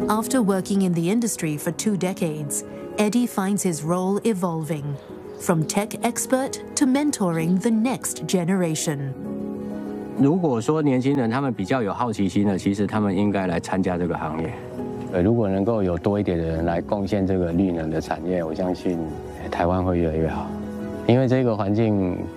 After working in the industry for 2 decades, Eddie finds his role evolving, from tech expert to mentoring the next generation. 如果说年轻人他们比较有好奇心的，其实他们应该来参加这个行业。如果能够有多一点的人来贡献这个绿能的产业，我相信台湾会越来越好，因为这个环境